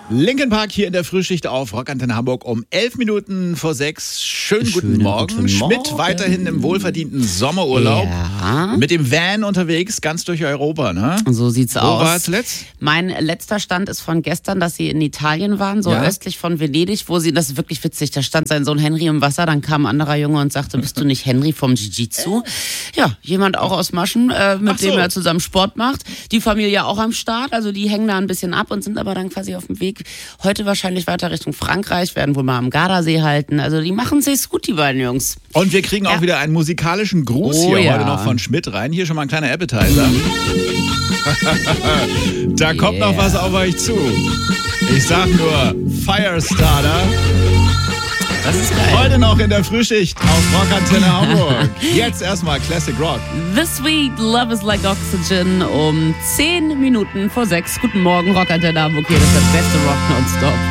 Linkin Park hier in der Frühschicht auf Rockantenne Hamburg um 11 Minuten vor 6. Schönen guten Morgen. Schmidt weiterhin im wohlverdienten Sommerurlaub. Ja. Mit dem Van unterwegs, ganz durch Europa, ne? So sieht's aus. Wo war es letzt? Mein letzter Stand ist von gestern, dass sie in Italien waren, so östlich von Venedig, wo sie, das ist wirklich witzig, da stand sein Sohn Henry im Wasser, dann kam ein anderer Junge und sagte, bist du nicht Henry vom Jiu-Jitsu? Ja, jemand auch aus Maschen, mit dem er zusammen Sport macht. Die Familie auch am Start, also die hängen da ein bisschen ab und sind aber dann quasi auf dem Weg, heute wahrscheinlich weiter Richtung Frankreich, werden wohl mal am Gardasee halten. Also die machen sich's gut, die beiden Jungs. Und wir kriegen auch wieder einen musikalischen Gruß hier heute noch von Schmidt rein. Hier schon mal ein kleiner Appetizer. Da kommt noch was auf euch zu. Ich sag nur Firestarter. Das ist geil. Heute noch in der Frühschicht auf Rockantenne Hamburg. Jetzt erstmal Classic Rock. The Sweet Love is Like Oxygen um 10 Minuten vor 6. Guten Morgen, Rockantenne Hamburg. Hier ist der beste Rock nonstop.